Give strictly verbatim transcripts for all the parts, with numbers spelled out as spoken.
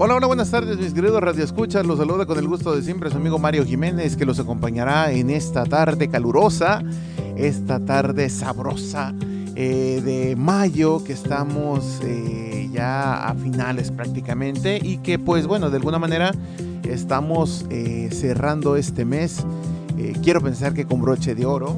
Hola, hola, buenas tardes, mis queridos radioescuchas. Los saluda con el gusto de siempre su amigo Mario Jiménez, que los acompañará en esta tarde calurosa, esta tarde sabrosa eh, de mayo, que estamos eh, ya a finales prácticamente y que pues bueno, de alguna manera estamos eh, cerrando este mes. Eh, quiero pensar que con broche de oro.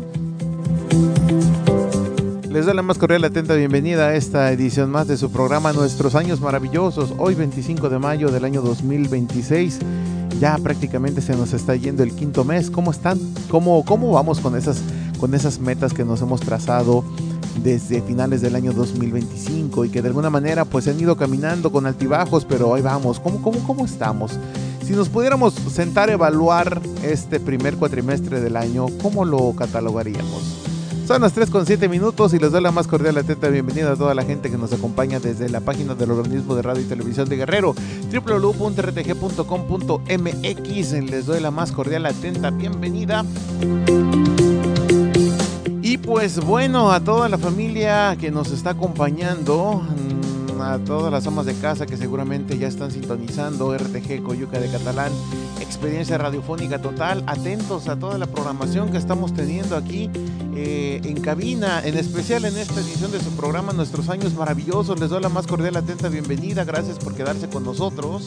Les doy la más cordial atenta bienvenida a esta edición más de su programa Nuestros Años Maravillosos. Hoy veinticinco de mayo del año dos mil veintiséis. Ya prácticamente se nos está yendo el quinto mes. ¿Cómo están? ¿Cómo, cómo vamos con esas, con esas metas que nos hemos trazado desde finales del año dos mil veinticinco y que de alguna manera pues han ido caminando con altibajos, pero ahí vamos? ¿Cómo, cómo, cómo estamos? Si nos pudiéramos sentar a evaluar este primer cuatrimestre del año, ¿cómo lo catalogaríamos? Son las tres con siete minutos y les doy la más cordial atenta bienvenida a toda la gente que nos acompaña desde la página del organismo de radio y televisión de Guerrero, doble u doble u doble u punto r t g punto com punto m x. Les doy la más cordial atenta bienvenida. Y pues bueno, a toda la familia que nos está acompañando, a todas las amas de casa que seguramente ya están sintonizando R T G Coyuca de Catalán, experiencia radiofónica total, atentos a toda la programación que estamos teniendo aquí eh, en cabina, en especial en esta edición de su programa Nuestros Años Maravillosos. Les doy la más cordial atenta bienvenida, gracias por quedarse con nosotros.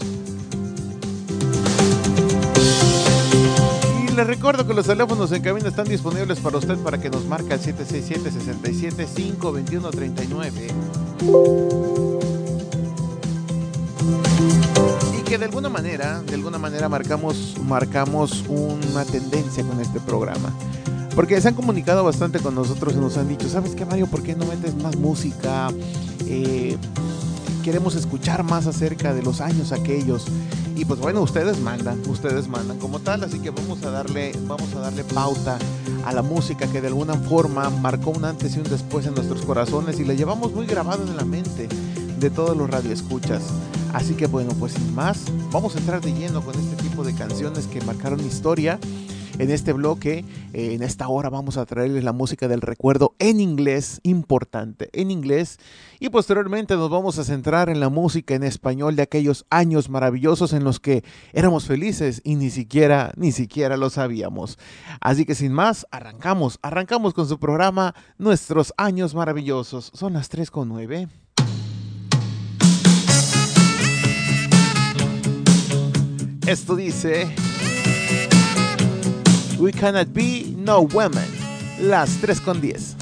Y les recuerdo que los teléfonos en cabina están disponibles para usted para que nos marque al siete seis siete, seis siete cinco, dos uno tres nueve. Y que de alguna manera, de alguna manera marcamos, marcamos una tendencia con este programa. Porque se han comunicado bastante con nosotros y nos han dicho, ¿sabes qué, Mario? ¿Por qué no metes más música? Eh, queremos escuchar más acerca de los años aquellos. Y pues bueno, ustedes mandan, ustedes mandan como tal, así que vamos a darle, vamos a darle pauta a la música que de alguna forma marcó un antes y un después en nuestros corazones y la llevamos muy grabada en la mente de todos los radioescuchas. Así que bueno, pues sin más, vamos a entrar de lleno con este tipo de canciones que marcaron historia. En este bloque, eh, en esta hora vamos a traerles la música del recuerdo en inglés, importante, en inglés. Y posteriormente nos vamos a centrar en la música en español de aquellos años maravillosos en los que éramos felices y ni siquiera, ni siquiera lo sabíamos. Así que sin más, arrancamos, arrancamos con su programa Nuestros Años Maravillosos. Son las tres con nueve. Esto dice We Cannot Be No Women. Las tres con diez.